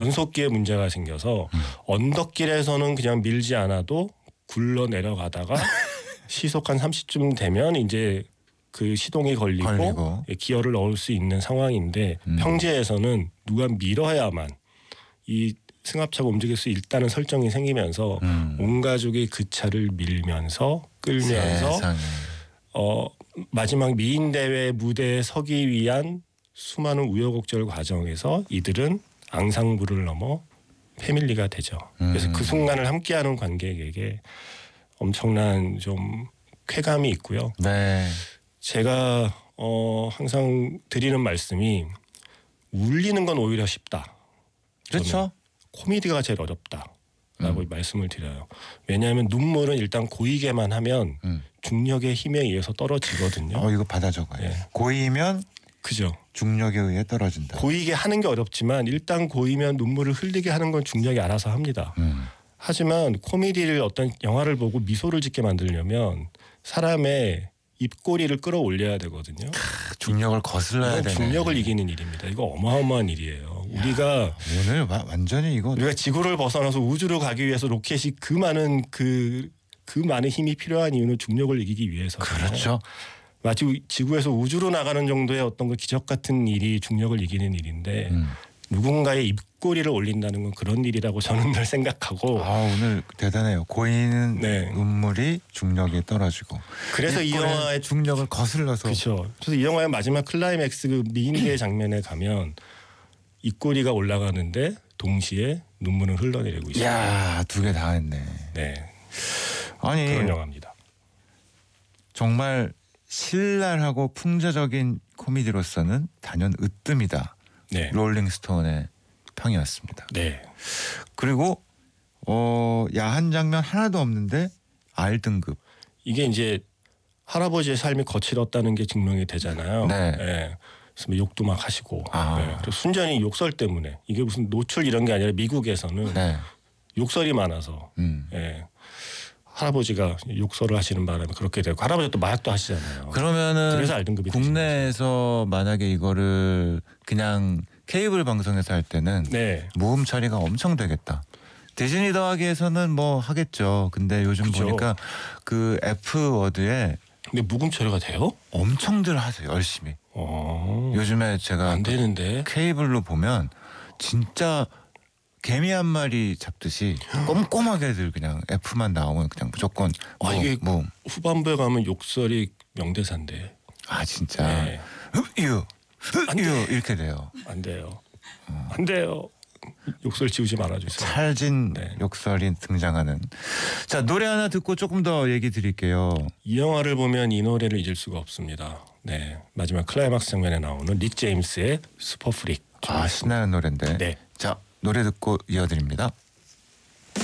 연속기에 문제가 생겨서 언덕길에서는 그냥 밀지 않아도 굴러 내려가다가 시속 한 30쯤 되면 이제 그 시동이 걸리고 기어를 넣을 수 있는 상황인데 평지에서는 누가 밀어야만 이 승합차가 움직일 수 있다는 설정이 생기면서 온 가족이 그 차를 밀면서 끌면서 마지막 미인 대회 무대에 서기 위한 수많은 우여곡절 과정에서 이들은 앙상블을 넘어 패밀리가 되죠. 그래서 그 순간을 함께하는 관객에게 엄청난 좀 쾌감이 있고요. 네. 제가 항상 드리는 말씀이 울리는 건 오히려 쉽다. 그렇죠. 코미디가 제일 어렵다라고 말씀을 드려요. 왜냐하면 눈물은 일단 고이게만 하면 중력의 힘에 의해서 떨어지거든요. 이거 받아 적어요. 네. 고이면 그죠. 중력에 의해 떨어진다. 고이게 하는 게 어렵지만 일단 고이면 눈물을 흘리게 하는 건 중력이 알아서 합니다. 하지만 코미디를 어떤 영화를 보고 미소를 짓게 만들려면 사람의 입꼬리를 끌어올려야 되거든요. 중력을 거슬러야 되네. 중력을 이기는 일입니다. 이거 어마어마한 일이에요. 우리가 오늘 완전히 이거 우리가 지구를 벗어나서 우주로 가기 위해서 로켓이 그 많은 힘이 필요한 이유는 중력을 이기기 위해서잖아요. 그렇죠. 마치 지구에서 우주로 나가는 정도의 어떤 그 기적 같은 일이 중력을 이기는 일인데 누군가의 입꼬리를 올린다는 건 그런 일이라고 저는 늘 생각하고. 오늘 대단해요. 고이는 눈물이 중력에 떨어지고. 그래서 이 영화의 중력을 거슬러서. 그렇죠. 그래서 이 영화의 마지막 클라이맥스 그 미인계 장면에 가면 입꼬리가 올라가는데 동시에 눈물은 흘러내리고 있어요. 야, 두 개 다 했네. 네. 아니 그런 영화입니다. 정말 신랄하고 풍자적인 코미디로서는 단연 으뜸이다. 네. 롤링스톤의 평이었습니다. 네. 그리고 야한 장면 하나도 없는데 R등급. 이게 이제 할아버지의 삶이 거칠었다는 게 증명이 되잖아요. 네. 네. 그래서 욕도 막 하시고. 네. 그리고 순전히 욕설 때문에 이게 무슨 노출 이런 게 아니라 미국에서는 욕설이 많아서 할아버지가 욕설을 하시는 바람에 그렇게 되고 할아버지가 또 마약도 하시잖아요. 그러면은 그래서 R등급이 국내에서 만약에 이거를 그냥 케이블 방송에서 할 때는 무음 처리가 엄청 되겠다. 디즈니 더하기에서는 뭐 하겠죠. 근데 요즘 보니까 그 F 워드에 근데 묵음 처리가 돼요? 엄청들 하세요. 열심히. 요즘에 제가 안 되는데 케이블로 보면 진짜 개미 한 마리 잡듯이 꼼꼼하게들 그냥 F만 나오면 그냥 무조건 이게 무음. 후반부에 가면 욕설이 명대사인데. 진짜. 유 이렇게 돼요. 안 돼요. 안 돼요. 욕설 지우지 말아주세요. 찰진 욕설이 등장하는. 자, 노래 하나 듣고 조금 더 얘기 드릴게요. 이 영화를 보면 이 노래를 잊을 수가 없습니다. 네, 마지막 클라이막스 장면에 나오는 릭 제임스의 슈퍼프릭. 신나는 노래인데. 네. 자, 노래 듣고 이어드립니다.